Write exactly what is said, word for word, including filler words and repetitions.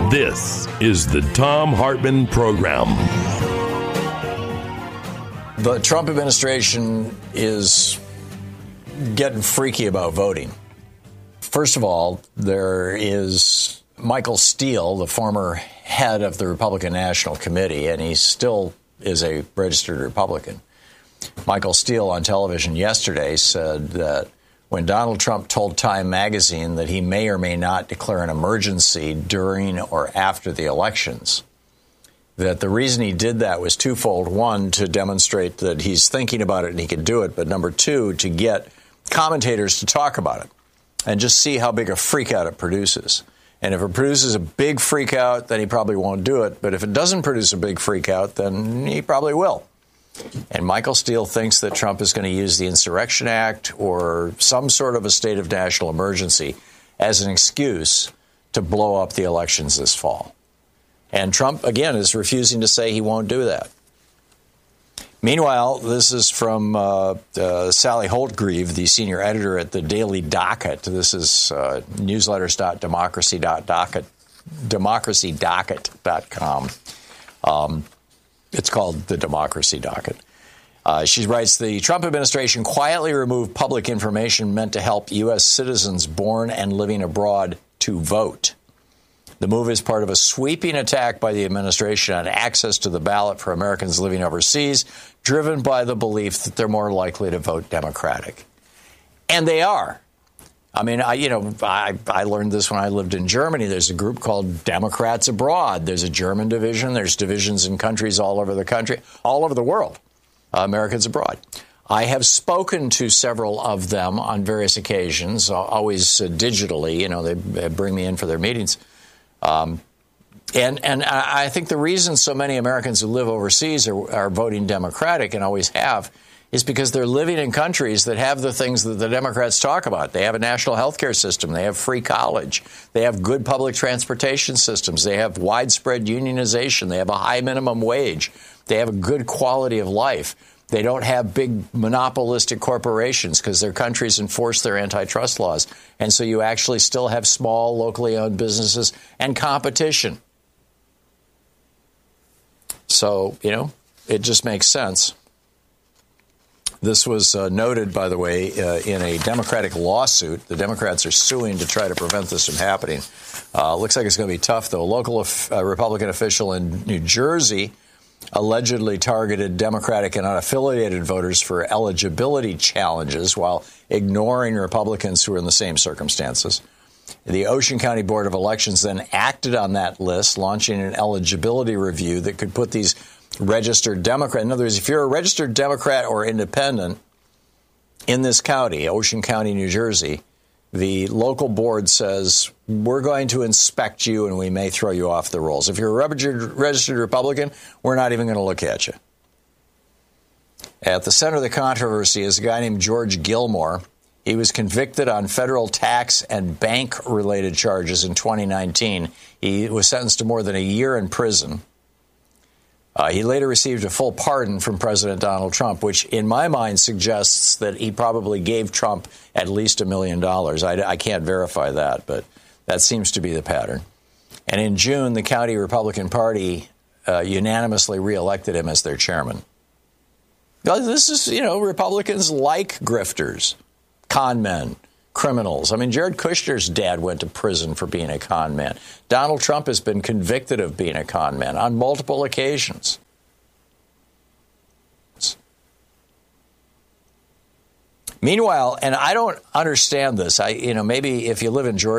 This is the Thom Hartmann Program. The Trump administration is getting freaky about voting. First of all, there is Michael Steele, the former head of the Republican National Committee, and he still is a registered Republican. Michael Steele on television yesterday said that when Donald Trump told Time magazine that he may or may not declare an emergency during or after the elections, that the reason he did that was twofold. One, to demonstrate that he's thinking about it and he can do it. But number two, to get commentators to talk about it and just see how big a freakout it produces. And if it produces a big freakout, then he probably won't do it. But if it doesn't produce a big freakout, then he probably will. And Michael Steele thinks that Trump is going to use the Insurrection Act or some sort of a state of national emergency as an excuse to blow up the elections this fall. And Trump, again, is refusing to say he won't do that. Meanwhile, this is from uh, uh, Sally Holtgreave, the senior editor at the Daily Docket. This is uh, newsletters dot democracy dot docket, democracy docket dot com. Um, It's called the Democracy Docket. Uh, she writes, the Trump administration quietly removed public information meant to help U S citizens born and living abroad to vote. The move is part of a sweeping attack by the administration on access to the ballot for Americans living overseas, driven by the belief that they're more likely to vote Democratic. And they are. I mean, I, you know, I, I learned this when I lived in Germany. There's a group called Democrats Abroad. There's a German division. There's divisions in countries all over the country, all over the world, uh, Americans abroad. I have spoken to several of them on various occasions, uh, always uh, digitally. You know, they, they bring me in for their meetings. Um, and and I think the reason so many Americans who live overseas are, are voting Democratic and always have is because they're living in countries that have the things that the Democrats talk about. They have a national health care system. They have free college. They have good public transportation systems. They have widespread unionization. They have a high minimum wage. They have a good quality of life. They don't have big monopolistic corporations because their countries enforce their antitrust laws. And so you actually still have small, locally owned businesses and competition. So, you know, it just makes sense. This was uh, noted, by the way, uh, in a Democratic lawsuit. The Democrats are suing to try to prevent this from happening. Uh, looks like it's going to be tough, though. A local of, uh, Republican official in New Jersey allegedly targeted Democratic and unaffiliated voters for eligibility challenges while ignoring Republicans who are in the same circumstances. The Ocean County Board of Elections then acted on that list, launching an eligibility review that could put these registered Democrat. In other words, if you're a registered Democrat or independent in this county, Ocean County, New Jersey, the local board says, we're going to inspect you and we may throw you off the rolls. If you're a registered, registered Republican, we're not even going to look at you. At the center of the controversy is a guy named George Gilmore. He was convicted on federal tax and bank-related charges in twenty nineteen. He was sentenced to more than a year in prison. Uh, he later received a full pardon from President Donald Trump, which in my mind suggests that he probably gave Trump at least a million dollars. I, I can't verify that, but that seems to be the pattern. And in June, the county Republican Party uh, unanimously reelected him as their chairman. Now, this is, you know, Republicans like grifters, con men, criminals. I mean, Jared Kushner's dad went to prison for being a con man. Donald Trump has been convicted of being a con man on multiple occasions. Meanwhile, and I don't understand this, I, you know, maybe if you live in Georgia,